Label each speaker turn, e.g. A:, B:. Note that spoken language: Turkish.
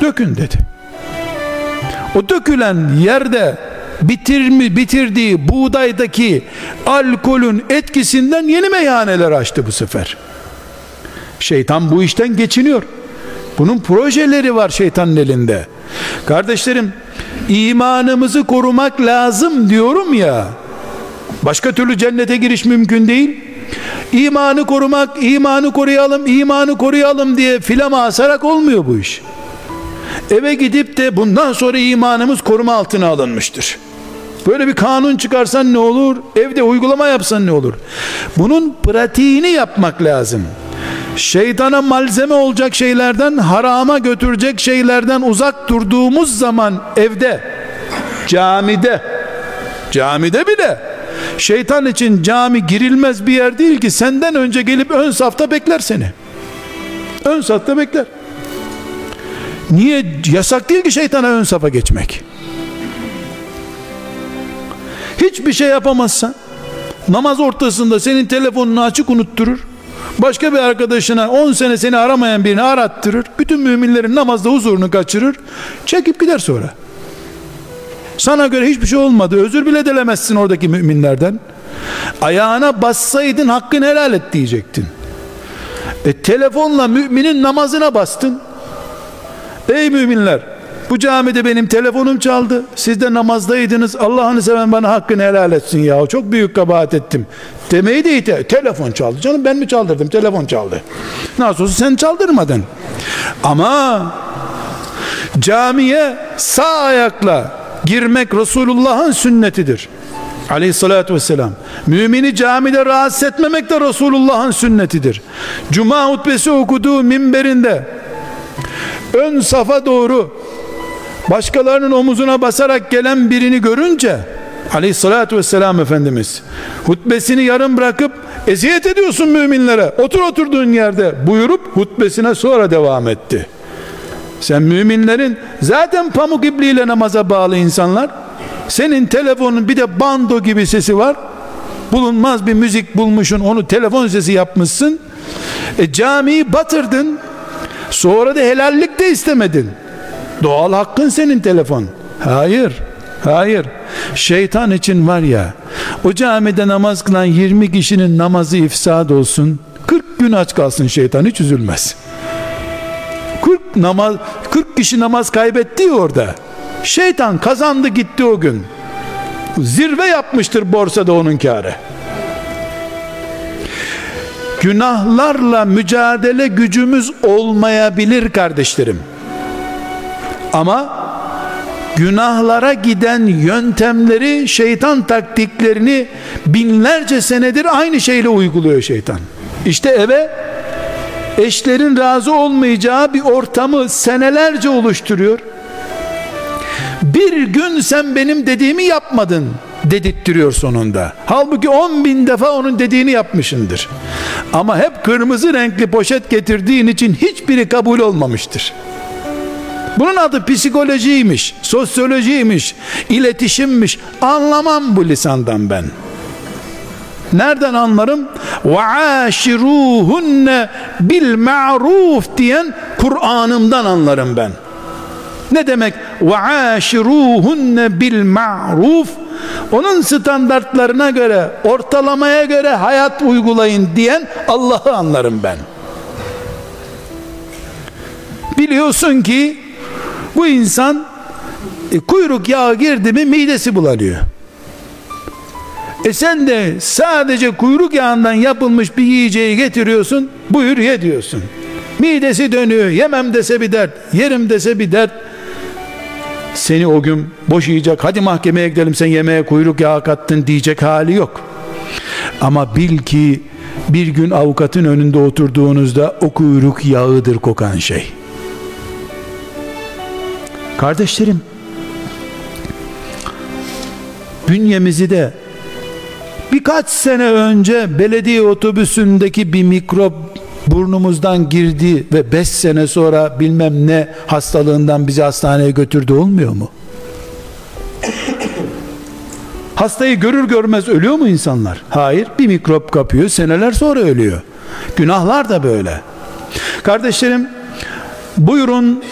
A: dökün dedi. O dökülen yerde bitirdiği buğdaydaki alkolün etkisinden yeni meyhaneler açtı bu sefer. Şeytan bu işten geçiniyor. Bunun projeleri var şeytanın elinde. Kardeşlerim, imanımızı korumak lazım diyorum ya. Başka türlü cennete giriş mümkün değil. İmanı korumak, imanı koruyalım diye filama asarak olmuyor bu iş. Eve gidip de bundan sonra imanımız koruma altına alınmıştır, böyle bir kanun çıkarsan ne olur? Evde uygulama yapsan ne olur? Bunun pratiğini yapmak lazım. Şeytana malzeme olacak şeylerden, harama götürecek şeylerden uzak durduğumuz zaman evde, camide bile şeytan için cami girilmez bir yer değil ki. Senden önce gelip ön safta bekler seni. Ön safta bekler. Niye? Yasak değil ki şeytana ön safa geçmek. Hiçbir şey yapamazsan namaz ortasında senin telefonunu açık unutturur. Başka bir arkadaşına 10 sene seni aramayan birini arattırır. Bütün müminlerin namazda huzurunu kaçırır. Çekip gider sonra. Sana göre hiçbir şey olmadı. Özür bile dilemezsin oradaki müminlerden. Ayağına bassaydın hakkını helal et diyecektin. Telefonla müminin namazına bastın. Ey müminler, bu camide benim telefonum çaldı. Siz de namazdaydınız. Allah'ını seven bana hakkını helal etsin ya. Çok büyük kabahat ettim. Demeyi de telefon çaldı. Canım ben mi çaldırdım? Telefon çaldı. Nasıl olsa sen çaldırmadın. Ama camiye sağ ayakla girmek Resulullah'ın sünnetidir. Aleyhissalatü vesselam. Mümini camide rahatsız etmemek de Resulullah'ın sünnetidir. Cuma hutbesi okuduğu minberinde ön safa doğru başkalarının omuzuna basarak gelen birini görünce Aleyhissalatü vesselam Efendimiz hutbesini yarım bırakıp eziyet ediyorsun müminlere, otur oturduğun yerde buyurup hutbesine sonra devam etti. Sen müminlerin zaten pamuk ipliğiyle namaza bağlı insanlar, senin telefonun bir de bando gibi sesi var, bulunmaz bir müzik bulmuşsun, onu telefon sesi yapmışsın, camiyi batırdın, sonra da helallik de istemedin. Doğal hakkın senin telefon. Hayır. Şeytan için var ya, o camide namaz kılan 20 kişinin namazı ifsad olsun, 40 gün aç kalsın, şeytan hiç üzülmez. 40 kişi namaz kaybetti orada. Şeytan kazandı gitti o gün. Zirve yapmıştır borsada onun kârı. Günahlarla mücadele gücümüz olmayabilir kardeşlerim. Ama günahlara giden yöntemleri, şeytan taktiklerini binlerce senedir aynı şeyle uyguluyor şeytan. İşte eve eşlerin razı olmayacağı bir ortamı senelerce oluşturuyor. Bir gün sen benim dediğimi yapmadın dedirttiriyor sonunda. Halbuki 10.000 defa onun dediğini yapmışındır. Ama hep kırmızı renkli poşet getirdiğin için hiçbiri kabul olmamıştır. Bunun adı psikolojiymiş, sosyolojiymiş, iletişimmiş. Anlamam bu lisandan ben. Nereden anlarım? وَعَاشِرُوهُنَّ بِالْمَعْرُوفِ diyen Kur'an'ımdan anlarım ben. Ne demek? وَعَاشِرُوهُنَّ بِالْمَعْرُوفِ, onun standartlarına göre, ortalamaya göre hayat uygulayın diyen Allah'ı anlarım ben. Biliyorsun ki bu insan kuyruk yağı girdi mi midesi bulanıyor. Sen de sadece kuyruk yağından yapılmış bir yiyeceği getiriyorsun, buyur ye diyorsun. Midesi dönüyor, yemem dese bir dert, yerim dese bir dert. Seni o gün boşayacak, hadi mahkemeye gidelim sen yemeğe kuyruk yağı kattın diyecek hali yok. Ama bil ki bir gün avukatın önünde oturduğunuzda o kuyruk yağıdır kokan şey. Kardeşlerim, bünyemizi de birkaç sene önce belediye otobüsündeki bir mikrop burnumuzdan girdi ve 5 sene sonra bilmem ne hastalığından bizi hastaneye götürdü, olmuyor mu? Hastayı görür görmez ölüyor mu insanlar? Hayır, bir mikrop kapıyor, seneler sonra ölüyor. Günahlar da böyle. Kardeşlerim, buyurun